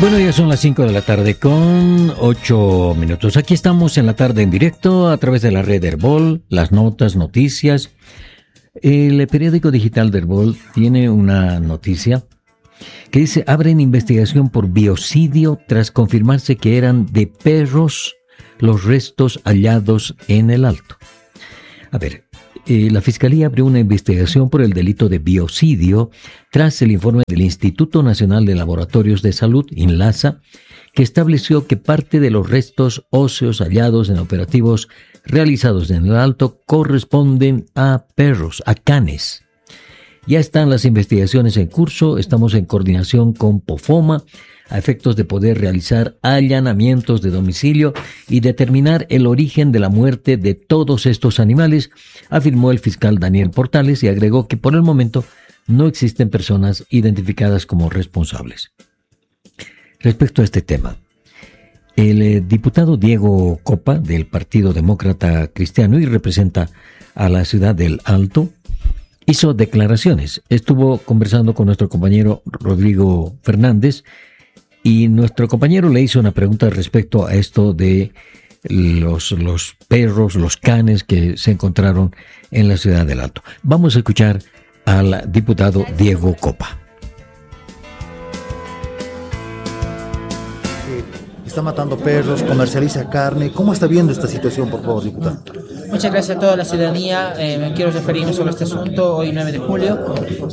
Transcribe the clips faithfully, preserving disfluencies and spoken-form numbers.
Bueno, ya son las cinco de la tarde con ocho minutos. Aquí estamos en la tarde en directo a través de la red Herbol, las notas, noticias. El periódico digital de Herbol tiene una noticia que dice: abren investigación por biocidio tras confirmarse que eran de perros los restos hallados en el Alto. A ver, eh, la Fiscalía abrió una investigación por el delito de biocidio tras el informe del Instituto Nacional de Laboratorios de Salud, INLASA, que estableció que parte de los restos óseos hallados en operativos realizados en el Alto corresponden a perros, a canes. Ya están las investigaciones en curso, estamos en coordinación con POFOMA a efectos de poder realizar allanamientos de domicilio y determinar el origen de la muerte de todos estos animales, afirmó el fiscal Daniel Portales, y agregó que por el momento no existen personas identificadas como responsables. Respecto a este tema, el eh, diputado Diego Copa, del Partido Demócrata Cristiano y representa a la ciudad del Alto, hizo declaraciones. Estuvo conversando con nuestro compañero Rodrigo Fernández y nuestro compañero le hizo una pregunta respecto a esto de los, los perros, los canes que se encontraron en la ciudad del Alto. Vamos a escuchar al diputado Diego Copa. Está matando perros, comercializa carne. ¿Cómo está viendo esta situación, por favor, diputado? Muchas gracias a toda la ciudadanía. Eh, me quiero referirme sobre este asunto hoy nueve de julio.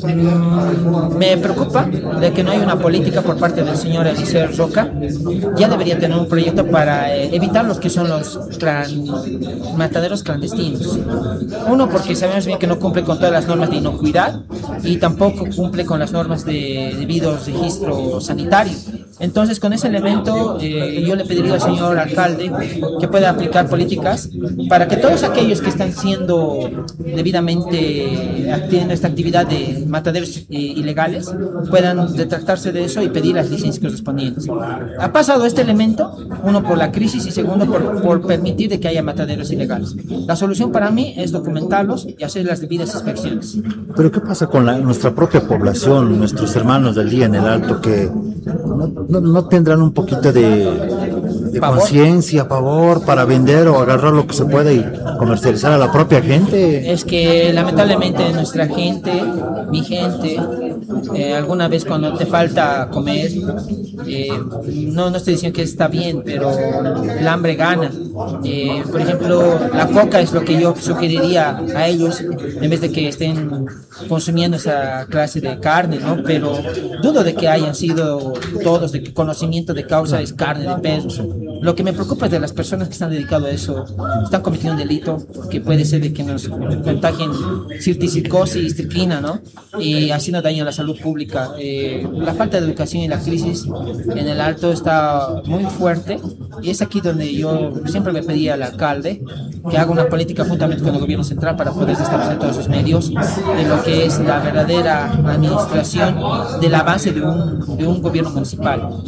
Mm, me preocupa de que no hay una política por parte del señor Eliseo Roca. Ya debería tener un proyecto para eh, evitar los que son los clan, mataderos clandestinos. Uno, porque sabemos bien que no cumple con todas las normas de inocuidad y tampoco cumple con las normas de debido registro sanitario. Entonces, con ese elemento, eh, yo le pediría al señor alcalde que pueda aplicar políticas para que todos aquellos que están siendo debidamente teniendo esta actividad de mataderos eh, ilegales puedan retractarse de eso y pedir las licencias correspondientes. Ha pasado este elemento, uno por la crisis y segundo por, por permitir de que haya mataderos ilegales. La solución para mí es documentarlos y hacer las debidas inspecciones. Pero ¿qué pasa con la, nuestra propia población, nuestros hermanos del día en el Alto, que no, no, no tendrán un poquito de, de conciencia, pavor para vender o agarrar lo que se puede y comercializar a la propia gente? Es que lamentablemente nuestra gente, mi gente, eh, alguna vez cuando te falta comer, eh, no, no estoy diciendo que está bien, pero el hambre gana. Eh, por ejemplo, la coca es lo que yo sugeriría a ellos en vez de que estén consumiendo esa clase de carne, ¿no? Pero dudo de que hayan sido todos, de que conocimiento de causa es carne de perros. Lo que me preocupa es de las personas que están dedicadas a eso, están cometiendo un delito, que puede ser de que nos contagien cirticircosis, estricnina, ¿no? Y haciendo daño a la salud pública. Eh, la falta de educación y la crisis en el Alto está muy fuerte, y es aquí donde yo siempre me pedí al alcalde que haga una política juntamente con el gobierno central para poder establecer todos esos medios de lo que es la verdadera administración del avance de un, de un gobierno municipal.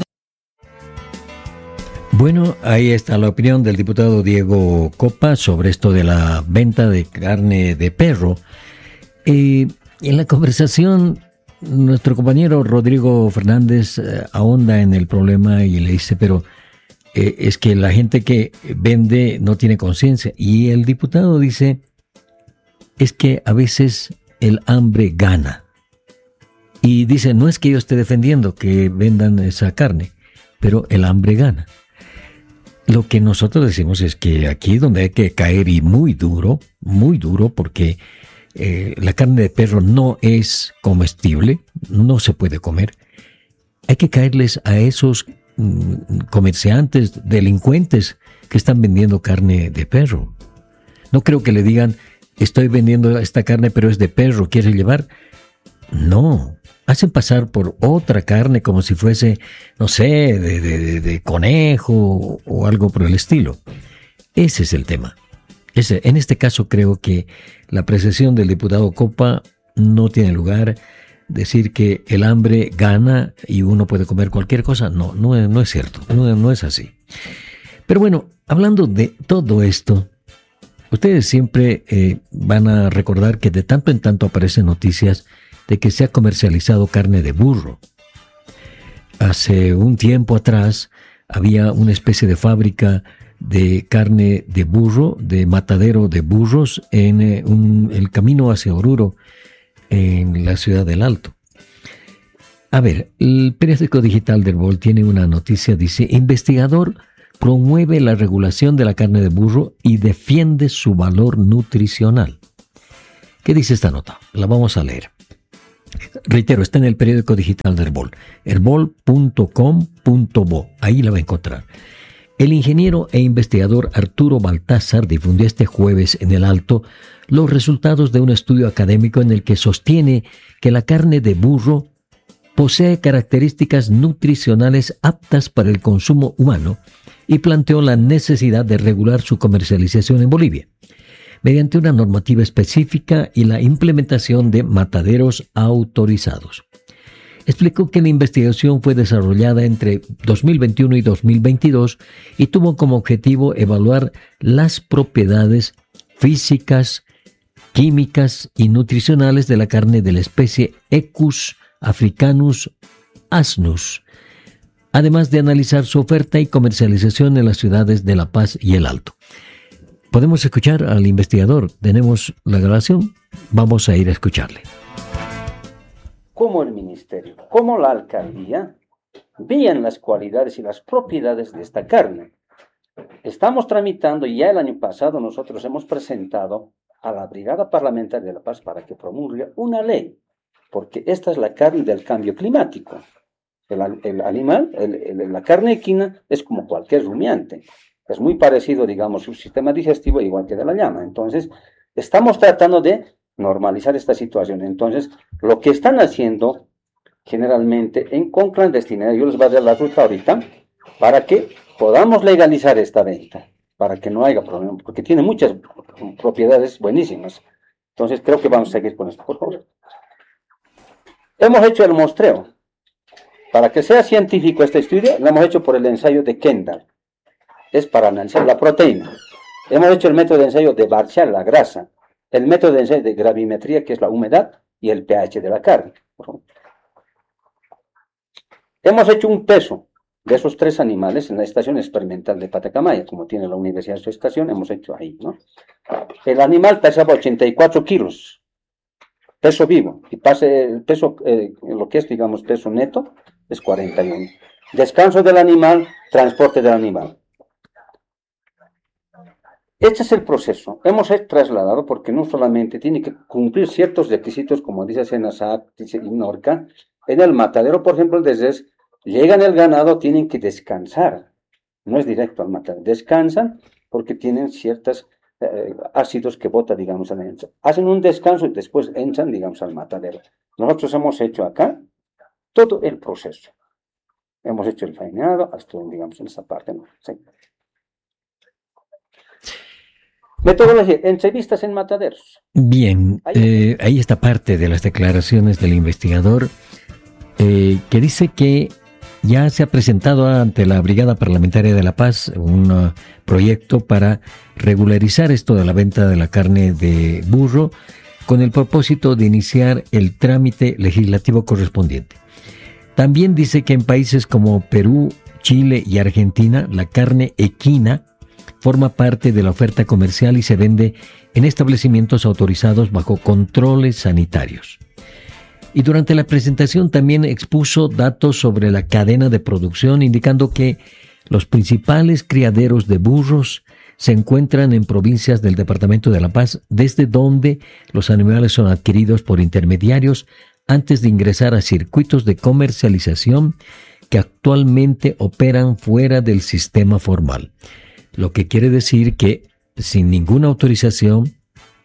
Bueno, ahí está la opinión del diputado Diego Copa sobre esto de la venta de carne de perro. Eh, en la conversación, nuestro compañero Rodrigo Fernández eh, ahonda en el problema y le dice, pero eh, es que la gente que vende no tiene conciencia. Y el diputado dice, es que a veces el hambre gana. Y dice, no es que yo esté defendiendo que vendan esa carne, pero el hambre gana. Lo que nosotros decimos es que aquí donde hay que caer y muy duro, muy duro, porque eh, la carne de perro no es comestible, no se puede comer, hay que caerles a esos mm, comerciantes, delincuentes que están vendiendo carne de perro. No creo que le digan, estoy vendiendo esta carne pero es de perro, ¿quieres llevar? No. Hacen pasar por otra carne como si fuese, no sé, de, de, de conejo o algo por el estilo. Ese es el tema. Ese, en este caso creo que la apreciación del diputado Copa no tiene lugar. Decir que el hambre gana y uno puede comer cualquier cosa, no, no, no es cierto, no, no es así. Pero bueno, hablando de todo esto, ustedes siempre eh, van a recordar que de tanto en tanto aparecen noticias de que se ha comercializado carne de burro. hace un tiempo atrás había una especie de fábrica de carne de burro, de matadero de burros, en eh, un, el camino hacia Oruro, en la ciudad del Alto. A ver, el periódico digital del Herbol tiene una noticia, dice: investigador promueve la regulación de la carne de burro y defiende su valor nutricional. ¿Qué dice esta nota? La vamos a leer. Reitero, está en el periódico digital del Herbol, herbol punto com punto bo, ahí la va a encontrar. El ingeniero e investigador Arturo Baltázar difundió este jueves en el Alto los resultados de un estudio académico en el que sostiene que la carne de burro posee características nutricionales aptas para el consumo humano y planteó la necesidad de regular su comercialización en Bolivia, mediante una normativa específica y la implementación de mataderos autorizados. Explicó que la investigación fue desarrollada entre dos mil veintiuno y dos mil veintidós y tuvo como objetivo evaluar las propiedades físicas, químicas y nutricionales de la carne de la especie Equus africanus asnus, además de analizar su oferta y comercialización en las ciudades de La Paz y El Alto. Podemos escuchar al investigador. Tenemos la grabación. Vamos a ir a escucharle. Cómo el ministerio, como la alcaldía, veían las cualidades y las propiedades de esta carne. Estamos tramitando, y ya el año pasado nosotros hemos presentado a la Brigada Parlamentaria de La Paz para que promulgue una ley, porque esta es la carne del cambio climático. El, el animal, el, el, la carne equina es como cualquier rumiante. Es muy parecido, digamos, su sistema digestivo igual que de la llama. Entonces, estamos tratando de normalizar esta situación. Entonces, lo que están haciendo generalmente en con clandestinidad, yo les voy a dar la ruta ahorita, para que podamos legalizar esta venta, para que no haya problema, porque tiene muchas propiedades buenísimas. Entonces, creo que vamos a seguir con esto, por favor. Hemos hecho el muestreo. Para que sea científico este estudio, lo hemos hecho por el ensayo de Kendall. Es para analizar la proteína. Hemos hecho el método de ensayo de Barchal, la grasa. El método de ensayo de gravimetría, que es la humedad, y el pH de la carne. Hemos hecho un peso de esos tres animales en la estación experimental de Patacamaya, como tiene la universidad su estación, hemos hecho ahí, ¿no? El animal pesaba ochenta y cuatro kilos, peso vivo, y pase el peso, eh, lo que es, digamos, peso neto, es cuarenta y uno. Descanso del animal, transporte del animal. Este es el proceso. Hemos trasladado, porque no solamente tiene que cumplir ciertos requisitos, como dice Senasac, dice INORCA, en el matadero, por ejemplo, desde llegan el ganado, tienen que descansar. No es directo al matadero. Descansan porque tienen ciertos eh, ácidos que bota, digamos, al entrar. Hacen un descanso y después entran, digamos, al matadero. Nosotros hemos hecho acá todo el proceso. Hemos hecho el faenado, hasta, digamos, en esa parte, ¿no? Sí. Metodología, entrevistas en mataderos. Bien, eh, ahí está parte de las declaraciones del investigador, eh, que dice que ya se ha presentado ante la Brigada Parlamentaria de La Paz un uh, proyecto para regularizar esto de la venta de la carne de burro, con el propósito de iniciar el trámite legislativo correspondiente. También dice que en países como Perú, Chile y Argentina, la carne equina forma parte de la oferta comercial y se vende en establecimientos autorizados bajo controles sanitarios. Y durante la presentación también expuso datos sobre la cadena de producción, indicando que los principales criaderos de burros se encuentran en provincias del departamento de La Paz, desde donde los animales son adquiridos por intermediarios antes de ingresar a circuitos de comercialización que actualmente operan fuera del sistema formal. Lo que quiere decir que sin ninguna autorización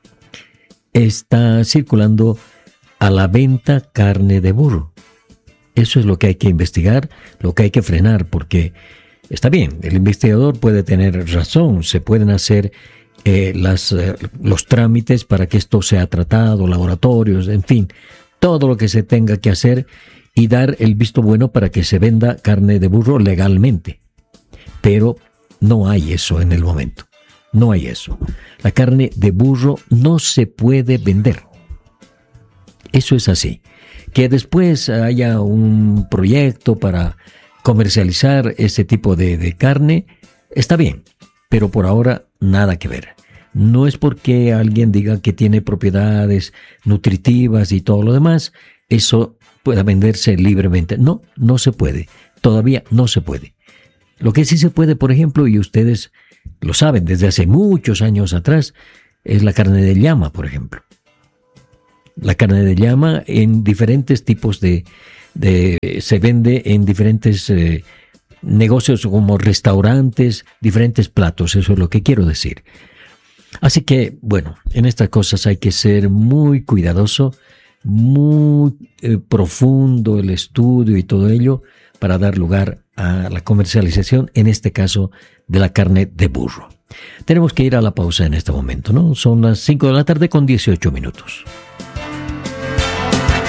está circulando a la venta carne de burro. Eso es lo que hay que investigar, lo que hay que frenar, porque está bien, el investigador puede tener razón, se pueden hacer eh, las, eh, los trámites para que esto sea tratado, laboratorios, en fin, todo lo que se tenga que hacer y dar el visto bueno para que se venda carne de burro legalmente. Pero no hay eso en el momento, no hay eso. La carne de burro no se puede vender. Eso es así. Que después haya un proyecto para comercializar ese tipo de, de carne, está bien, pero por ahora nada que ver. No es porque alguien diga que tiene propiedades nutritivas y todo lo demás, eso pueda venderse libremente. No, no se puede. Todavía no se puede. Lo que sí se puede, por ejemplo, y ustedes lo saben desde hace muchos años atrás, es la carne de llama, por ejemplo. La carne de llama en diferentes tipos de... de se vende en diferentes eh, negocios como restaurantes, diferentes platos, eso es lo que quiero decir. Así que, bueno, en estas cosas hay que ser muy cuidadoso, muy eh, profundo el estudio y todo ello para dar lugar a la comercialización, en este caso, de la carne de burro. Tenemos que ir a la pausa en este momento, ¿no? Son las cinco de la tarde con dieciocho minutos.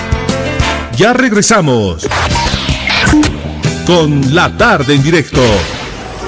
Ya regresamos con La Tarde en Directo.